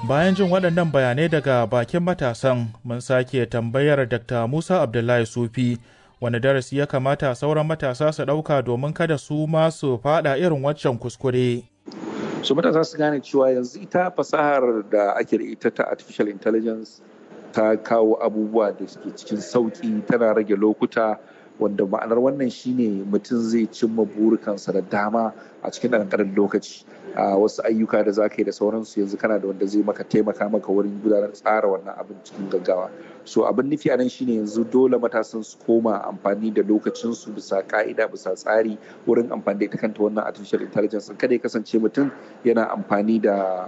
Bayan jin waɗannan bayanai daga bakin matasan, mun sake tambayar Dr. Musa Abdullahi Sufi wani darasi ya kamata sauran matasa su ɗauka domin kada su ma su faɗa irin waccan kuskure. So matasa su gane cewa yanzu ita fasahar da ake da ita ta artificial intelligence ta kawo abubuwa da suke cikin sauƙi, tana rage lokuta, wanda ma'anar wannan shine mutum zai cimma burukansa da dama a cikin ƙanƙanin lokaci. Wasu ayyuka da za ka yi da sauransu yanzu kana da wanda zai taimaka maka wurin gudanar tsara wannan abin cikin gaggawa. So abin nufi a nan shine yanzu dole matasan su koma amfani da lokacinsu bisa ka'ida, bisa tsari wurin amfani da ita kanta wannan artificial intelligence. Kada ya kasance mutum yana amfani da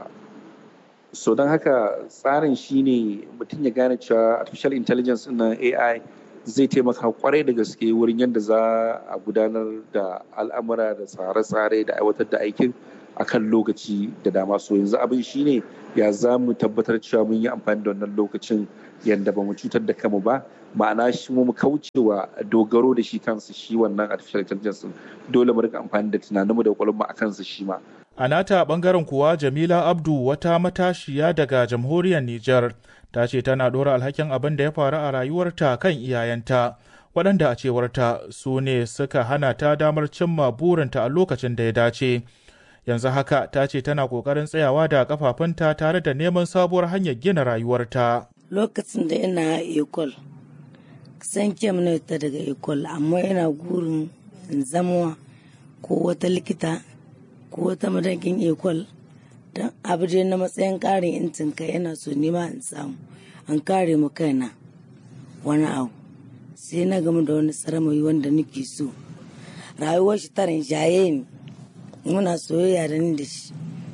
don haka tsarin shine mutum ya gane cewa artificial intelligence na AI zai taimaka kwarai da gaske wurin yadda za a gudanar da al'amura da tsare-tsare da aiwatar da aikin akan lokaci da dama. So yanzu abin shine ya za mu tabbatar cewa mun yi amfani da wannan lokacin yadda ba mu cutar da kanmu ba, ma'ana shi mu kaucewa dogaro da shi kansa shi wannan artificial intelligence. Dole mu rika amfani da tunaninmu da kwakwalwarmu a kansa shi ma. A nata bangaren kuwa Jamila Abdu, wata matashiya daga jamhuriyar Nijar, ta ce tana ɗora alhakin abin da ya faru a rayuwarta kan iyayenta, waɗanda a cewarta su ne suka hana ta damar cimma burinta a lokacin da ya dace. Yanzu haka ta ce tana ƙoƙarin tsayawa da ƙafafunta tare da neman sabuwar hanyar gina rayuwarta. Lokacin da ina ekol, san kyamna ta daga ekol, amma ina gurin in zama ko wata likita ko wata madakin ekol don abu dai na matsayin ƙarin intin kai yana so nima in samu an kare mu kaina wani abu. Sai na gamu da wani saramayi wanda nake so, rayuwar shi tarin jaye ni, muna soyayya da ni da shi,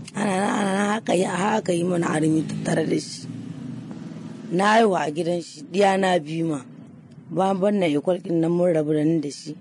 ana haka yi mana armi tattare da shi. Na haihu a gidan shi, diya na biyu ma, ban na ekol ɗin nan mun rabu da ni da shi.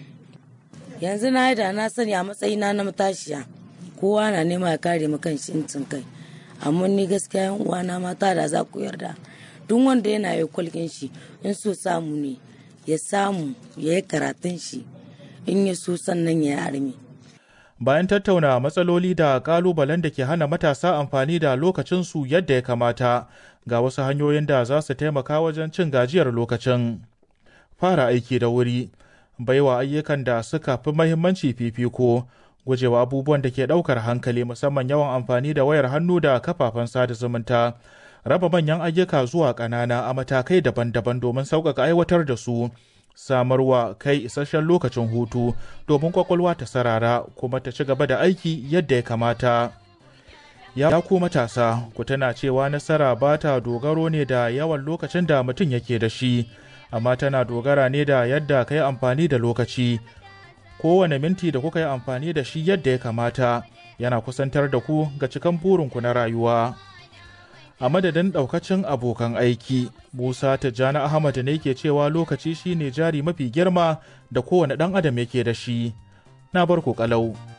Yanzu na yi da na sani a matsayina na matashiya, kowa na nema ya kare mu kan shincin kai, amma ni gaskiya yan uwana mata da za ku yarda duk wanda yana ekol ɗin shi in so samu ne ya samu ya yi karatun shi, in ya so sannan ya yi armi. Bayan tattauna matsaloli da ƙalubalen da ke hana matasa amfani da lokacinsu yadda ya kamata, ga wasu hanyoyin da za su taimaka wajen cin gajiyar lokacin. Fara aiki da wuri, baiwa ayyukan da suka fi mahimmanci fifiko, gujewa abubuwan da ke ɗaukar hankali musamman yawan amfani da wayar hannu da kafafen sada zumunta, raba manyan ayyuka zuwa ƙanana a matakai daban-daban domin sauƙaƙa aiwatar da su, samarwa kai isasshen lokacin hutu domin kwakwalwa ta sarara kuma ta ci gaba da aiki yadda ya kamata. Ya ku matasa, ku tana cewa nasara ba ta dogaro ne da yawan lokacin da mutum yake da shi, amma tana dogara ne da yadda ka yi amfani da lokaci. Kowane minti da kuka yi amfani da shi yadda ya kamata yana kusantar da ku ga cikan burinku na rayuwa. A madadin ɗaukacin abokan aiki, Musa Tijjani Ahmad ne ke cewa lokaci shine jari mafi girma da kowane ɗan adam yake da shi. Na bar ku ƙalau.